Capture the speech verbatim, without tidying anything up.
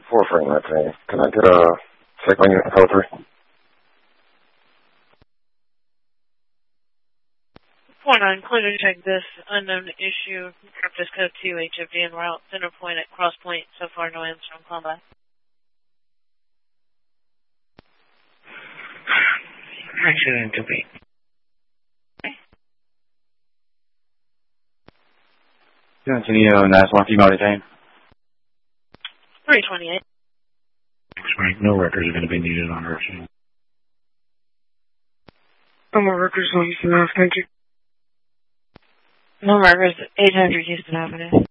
four frame that thing. Can I get a check on your code three? four nine, clear to check this unknown issue. Practice code two H F D en route. Center point at cross point. So far, no answer on combat. Accident to be. Any uh, nice one female detained? three twenty-eight. Right. No records are going to be needed on her. No more records on Houston Ave, thank you. No records, eight hundred Houston Avenue.